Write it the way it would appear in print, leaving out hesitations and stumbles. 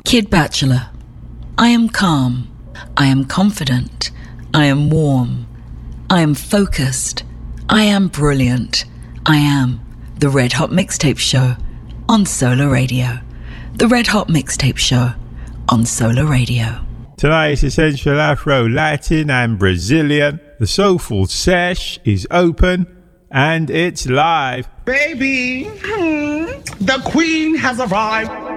Kid Bachelor. I am calm. I am confident. I am warm. I am focused. I am brilliant. I am the Red Hot Mixtape Show on Solar Radio. The Red Hot Mixtape Show on Solar Radio. Tonight is Essential Afro, Latin and Brazilian. The Soulful Sesh is open and it's live. Baby, the queen has arrived.